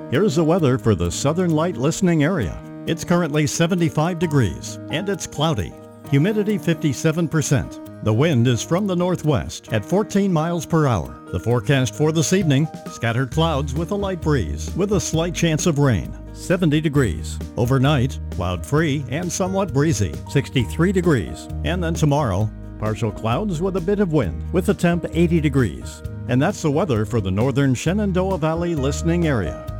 Here's the weather for the Southern Light listening area. It's currently 75 degrees and it's cloudy. Humidity 57%. The wind is from the northwest at 14 miles per hour. The forecast for this evening, scattered clouds with a light breeze with a slight chance of rain. 70 degrees. Overnight, cloud-free and somewhat breezy. 63 degrees. And then tomorrow, partial clouds with a bit of wind with a temp 80 degrees. And that's the weather for the northern Shenandoah Valley listening area.